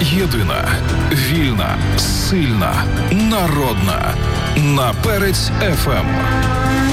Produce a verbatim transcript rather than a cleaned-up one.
Єдина, вільна, сильна, народна. На Перець еф ем.